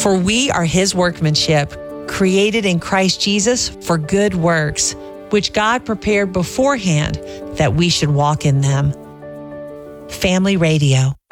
For we are his workmanship, created in Christ Jesus for good works, which God prepared beforehand that we should walk in them. Family Radio.